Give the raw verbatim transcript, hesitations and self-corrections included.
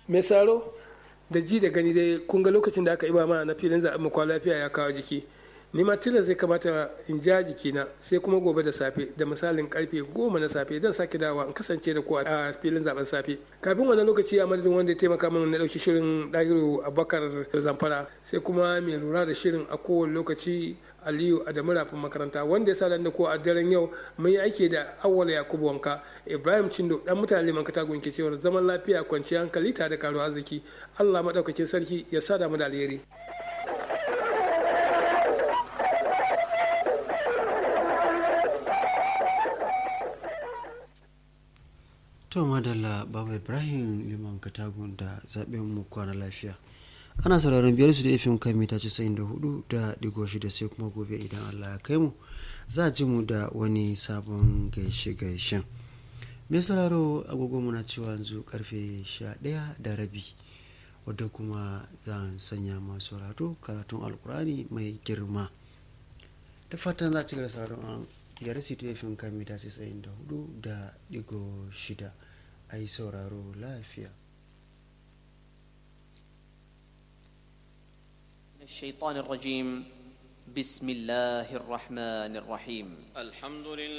mai saro da ji da gani dai kun ga lokacin da aka iba mana na filin zaɓen makwa lafiya ya kawo jiki, ni ma tilas zai kamata in ja jikina sai kuma gobe da safe da misalin karfe goma na safe dan sake dawowa in kasance da ku a filin zaben safe. Kafin wannan lokaci a madadin wanda ya taimaka min na dauki shirin Dahiru Abubakar Zamfara sai kuma mai lura da shirin a kowane lokaci Aliyu Adamu Rafin makaranta wanda ya sa da ko a daren yau mun yi aiki da Awwal Yakubu Wanka, Ibrahim Cindo dan mutane liman katagun ke cewar zaman lafiya kwanciyar hankali tare da karuwa arziki. Allah madaukakin sarki ya sada mu da alheri. To madalla Baba Ibrahim liman katagun da zaben mu kwana lafiya. Ana sauraron biyar su da efim kan mita casa'in da hudu da digo shida sai kuma gobe idan Allah ya kai mu za a ji mu da wani sabon gaishe gaishen. Mai sauraro agogo muna cewa yanzu karfe sha ɗaya da rabi wadda kuma za a sanya masu sauraro karatun alkurani mai girma. Da fatan za a ci gaba da sauraron biyar su da efim kan mita casa'in da hudu da digo shida a yi sauraro lafiya. الشيطان الرجيم بسم الله الرحمن الرحيم الحمد لله